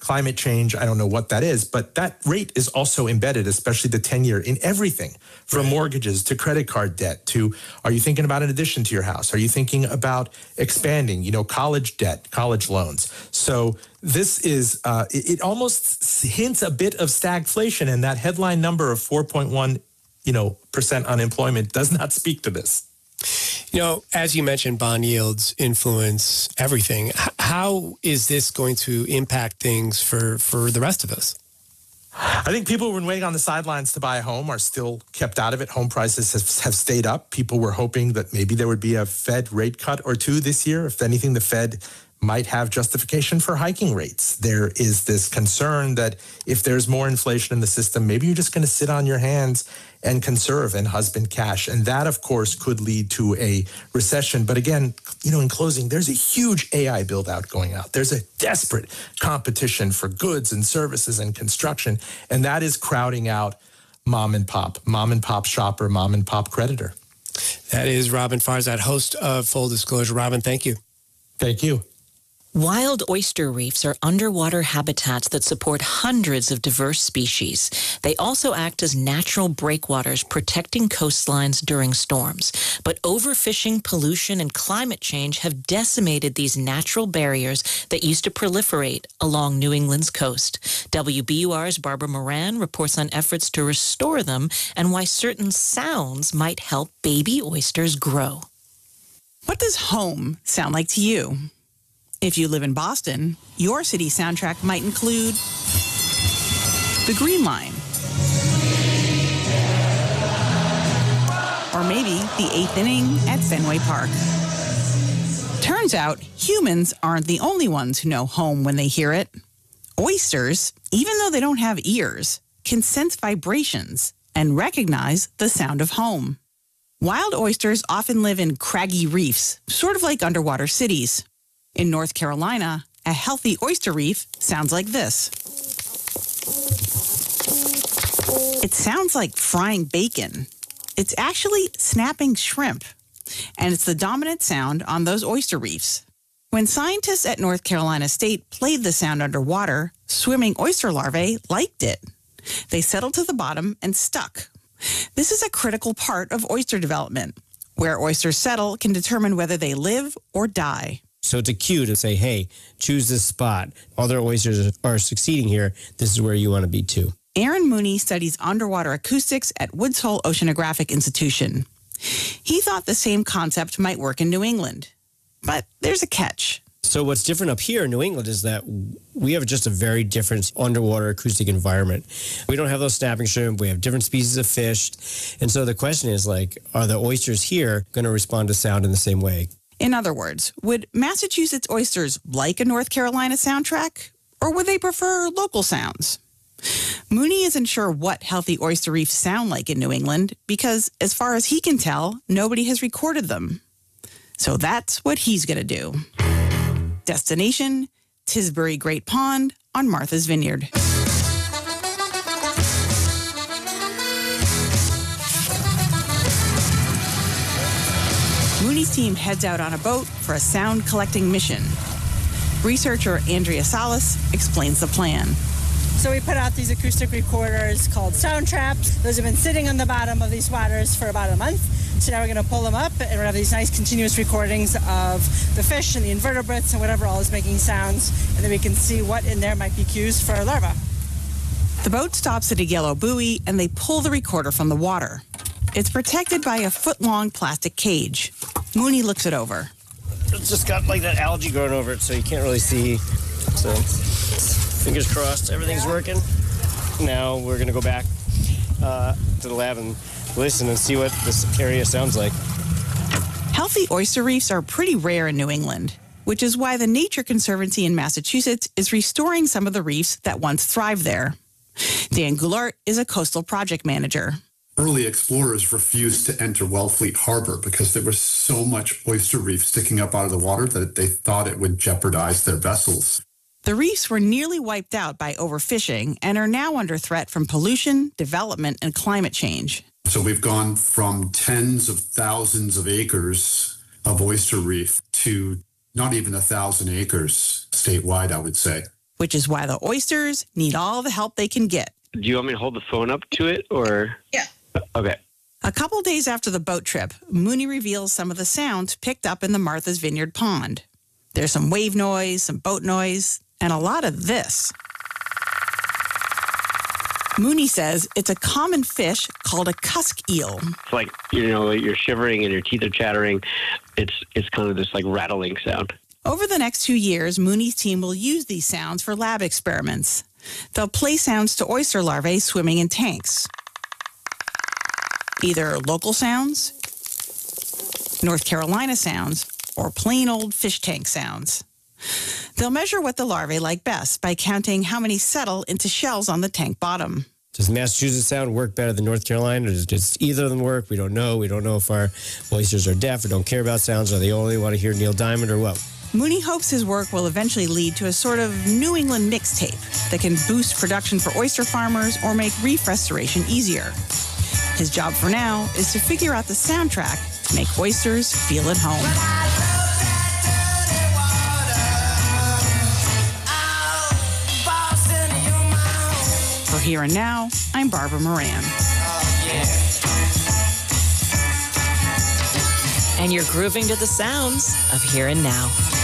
climate change, I don't know what that is, but that rate is also embedded, especially the 10-year, in everything from mortgages to credit card debt to, are you thinking about an addition to your house? Are you thinking about expanding, college debt, college loans? So this is, it almost hints a bit of stagflation, and that headline number of 4.1, percent unemployment does not speak to this. As you mentioned, bond yields influence everything. How is this going to impact things for the rest of us? I think people who were waiting on the sidelines to buy a home are still kept out of it. Home prices have stayed up. People were hoping that maybe there would be a Fed rate cut or two this year. If anything, the Fed might have justification for hiking rates. There is this concern that if there's more inflation in the system, maybe you're just going to sit on your hands and conserve and husband cash. And that, of course, could lead to a recession. But again, in closing, there's a huge AI build out going out. There's a desperate competition for goods and services and construction. And that is crowding out mom and pop shopper, mom and pop creditor. That is Robin Farzad, host of Full Disclosure. Robin, thank you. Thank you. Wild oyster reefs are underwater habitats that support hundreds of diverse species. They also act as natural breakwaters, protecting coastlines during storms. But overfishing, pollution, and climate change have decimated these natural barriers that used to proliferate along New England's coast. WBUR's Barbara Moran reports on efforts to restore them and why certain sounds might help baby oysters grow. What does home sound like to you? If you live in Boston, your city soundtrack might include the Green Line, or maybe the 8th inning at Fenway Park. Turns out, humans aren't the only ones who know home when they hear it. Oysters, even though they don't have ears, can sense vibrations and recognize the sound of home. Wild oysters often live in craggy reefs, sort of like underwater cities. In North Carolina, a healthy oyster reef sounds like this. It sounds like frying bacon. It's actually snapping shrimp, and it's the dominant sound on those oyster reefs. When scientists at North Carolina State played the sound underwater, swimming oyster larvae liked it. They settled to the bottom and stuck. This is a critical part of oyster development. Where oysters settle can determine whether they live or die. So it's a cue to say, hey, choose this spot. Other oysters are succeeding here. This is where you want to be too. Aaron Mooney studies underwater acoustics at Woods Hole Oceanographic Institution. He thought the same concept might work in New England. But there's a catch. So what's different up here in New England is that we have just a very different underwater acoustic environment. We don't have those snapping shrimp. We have different species of fish. And so the question is, are the oysters here going to respond to sound in the same way? In other words, would Massachusetts oysters like a North Carolina soundtrack, or would they prefer local sounds? Mooney isn't sure what healthy oyster reefs sound like in New England because, as far as he can tell, nobody has recorded them. So that's what he's going to do. Destination, Tisbury Great Pond on Martha's Vineyard. Mooney's team heads out on a boat for a sound collecting mission. Researcher Andrea Salas explains the plan. So we put out these acoustic recorders called sound traps. Those have been sitting on the bottom of these waters for about a month. So now we're going to pull them up and we're going to have these nice continuous recordings of the fish and the invertebrates and whatever all is making sounds. And then we can see what in there might be cues for larvae. The boat stops at a yellow buoy and they pull the recorder from the water. It's protected by a foot-long plastic cage. Mooney looks it over. It's just got that algae growing over it, so you can't really see. So fingers crossed, everything's working. Now we're going to go back to the lab and listen and see what this area sounds like. Healthy oyster reefs are pretty rare in New England, which is why the Nature Conservancy in Massachusetts is restoring some of the reefs that once thrived there. Dan Goulart is a coastal project manager. Early explorers refused to enter Wellfleet Harbor because there was so much oyster reef sticking up out of the water that they thought it would jeopardize their vessels. The reefs were nearly wiped out by overfishing and are now under threat from pollution, development, and climate change. So we've gone from tens of thousands of acres of oyster reef to not even 1,000 acres statewide, I would say. which is why the oysters need all the help they can get. Do you want me to hold the phone up to it or? Yeah. Okay. A couple days after the boat trip, Mooney reveals some of the sounds picked up in the Martha's Vineyard pond. There's some wave noise, some boat noise, and a lot of this. Mooney says it's a common fish called a cusk eel. It's like, you're shivering and your teeth are chattering. It's kind of this like rattling sound. Over the next 2 years, Mooney's team will use these sounds for lab experiments. They'll play sounds to oyster larvae swimming in tanks. Either local sounds, North Carolina sounds, or plain old fish tank sounds. They'll measure what the larvae like best by counting how many settle into shells on the tank bottom. Does Massachusetts sound work better than North Carolina? Or does either of them work? We don't know. We don't know if our oysters are deaf or don't care about sounds, or they only want to hear Neil Diamond or what. Mooney hopes his work will eventually lead to a sort of New England mixtape that can boost production for oyster farmers or make reef restoration easier. His job for now is to figure out the soundtrack to make oysters feel at home. For Here and Now, I'm Barbara Moran. And you're grooving to the sounds of Here and Now.